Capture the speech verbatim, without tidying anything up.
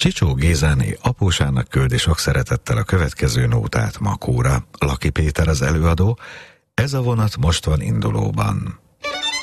Csicsó Gézáné apósának küldi sok szeretettel a következő nótát Makóra. Laki Péter az előadó. Ez a vonat most van indulóban.